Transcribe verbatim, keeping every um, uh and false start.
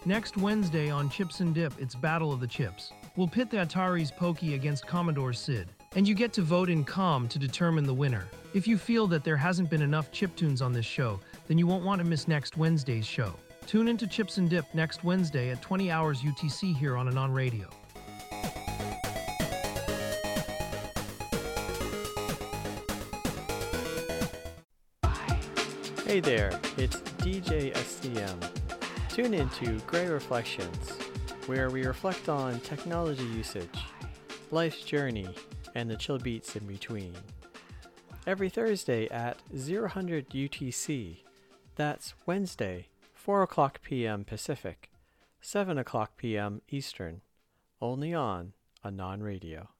Next Wednesday on Chips and Dip, it's Battle of the Chips. We'll pit the Atari's Pokey against Commodore's Sid, and you get to vote in calm to determine the winner. If you feel that there hasn't been enough chiptunes on this show, then you won't want to miss next Wednesday's show. Tune into Chips and Dip next Wednesday at twenty hours U T C here on Anon Radio. Hey there, it's D J S C M. Tune into Grey Reflections, where we reflect on technology usage, life's journey, and the chill beats in between. Every Thursday at zero hundred U T C. That's Wednesday, four o'clock p m Pacific, seven o'clock p m Eastern. Only on Anon Radio.